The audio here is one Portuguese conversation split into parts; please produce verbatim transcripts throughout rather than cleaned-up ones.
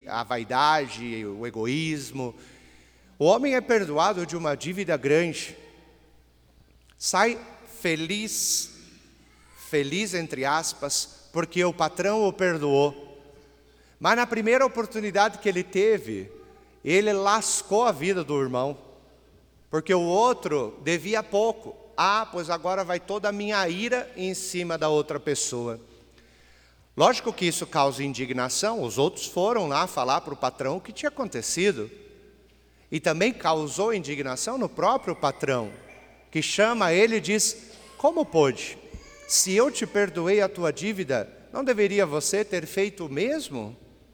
a vaidade, o egoísmo. O homem é perdoado de uma dívida grande, sai feliz, feliz entre aspas, porque o patrão o perdoou. Mas na primeira oportunidade que ele teve, ele lascou a vida do irmão, porque o outro devia pouco. Ah, pois agora vai toda a minha ira em cima da outra pessoa. Lógico que isso causa indignação, os outros foram lá falar para o patrão o que tinha acontecido. E também causou indignação no próprio patrão, que chama ele e diz: como pôde? Se eu te perdoei a tua dívida, não deveria você ter feito o mesmo?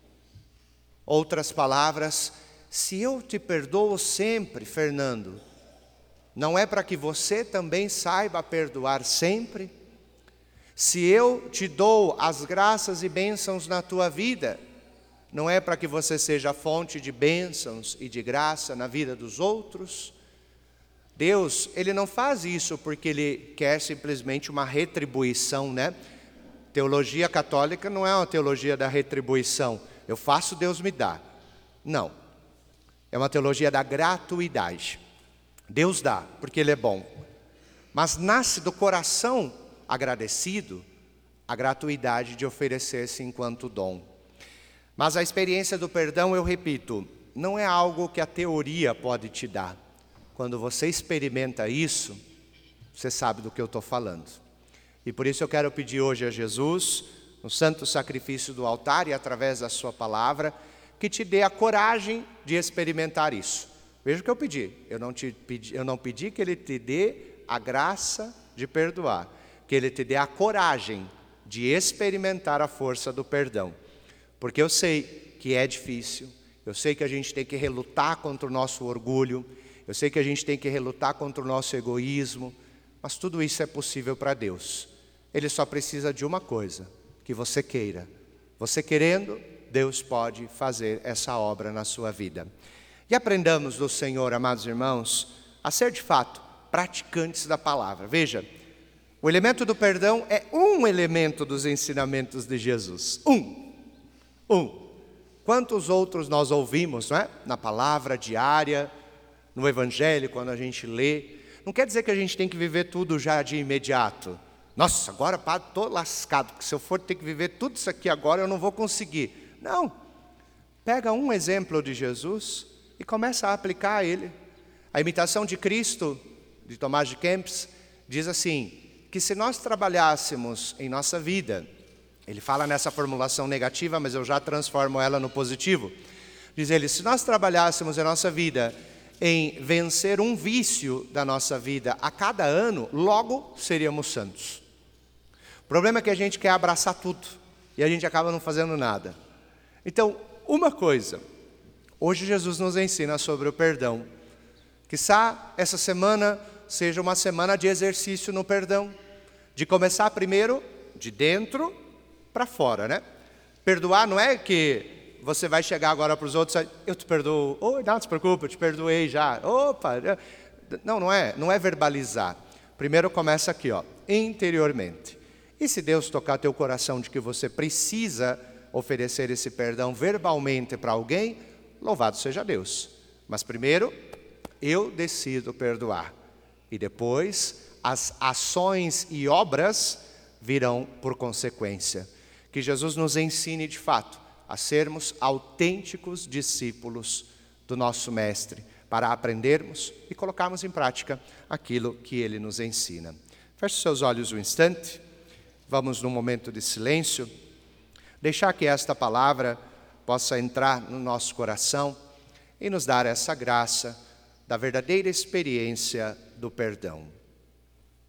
Outras palavras: se eu te perdoo sempre, Fernando, não é para que você também saiba perdoar sempre? Se eu te dou as graças e bênçãos na tua vida, não é para que você seja fonte de bênçãos e de graça na vida dos outros? Deus, Ele não faz isso porque Ele quer simplesmente uma retribuição, né? Teologia católica não é uma teologia da retribuição. Eu faço, Deus me dá. Não. É uma teologia da gratuidade. Deus dá, porque Ele é bom. Mas nasce do coração agradecido a gratuidade de oferecer-se enquanto dom. Mas a experiência do perdão, eu repito, não é algo que a teoria pode te dar. Quando você experimenta isso, você sabe do que eu estou falando. E por isso eu quero pedir hoje a Jesus, no santo sacrifício do altar e através da sua palavra, que te dê a coragem de experimentar isso. Veja o que eu pedi. Eu não, te pedi, eu não pedi que Ele te dê a graça de perdoar, que Ele te dê a coragem de experimentar a força do perdão. Porque eu sei que é difícil, eu sei que a gente tem que relutar contra o nosso orgulho, eu sei que a gente tem que relutar contra o nosso egoísmo, mas tudo isso é possível para Deus. Ele só precisa de uma coisa, que você queira. Você querendo, Deus pode fazer essa obra na sua vida. E aprendamos do Senhor, amados irmãos, a ser de fato praticantes da palavra. Veja, o elemento do perdão é um elemento dos ensinamentos de Jesus. Um. Um. Quantos outros nós ouvimos, não é? Na palavra diária, no Evangelho, quando a gente lê. Não quer dizer que a gente tem que viver tudo já de imediato. Nossa, agora estou lascado, porque se eu for ter que viver tudo isso aqui agora, eu não vou conseguir. Não. Pega um exemplo de Jesus e começa a aplicar a ele. A imitação de Cristo, de Tomás de Kempis, diz assim, que se nós trabalhássemos em nossa vida, ele fala nessa formulação negativa, mas eu já transformo ela no positivo. Diz ele, se nós trabalhássemos em nossa vida em vencer um vício da nossa vida a cada ano, logo seríamos santos. O problema é que a gente quer abraçar tudo e a gente acaba não fazendo nada. Então, uma coisa, hoje Jesus nos ensina sobre o perdão. Quizá essa semana seja uma semana de exercício no perdão, de começar primeiro de dentro para fora, né? Perdoar não é que você vai chegar agora para os outros e eu te perdoo. Oh, não se preocupe, eu te perdoei já. Opa! Não, não é, não é verbalizar. Primeiro começa aqui, ó, interiormente. E se Deus tocar teu coração de que você precisa oferecer esse perdão verbalmente para alguém, louvado seja Deus. Mas primeiro, eu decido perdoar. E depois, as ações e obras virão por consequência. Que Jesus nos ensine de fato a sermos autênticos discípulos do nosso Mestre, para aprendermos e colocarmos em prática aquilo que Ele nos ensina. Feche seus olhos um instante, vamos num momento de silêncio, deixar que esta palavra possa entrar no nosso coração e nos dar essa graça da verdadeira experiência do perdão.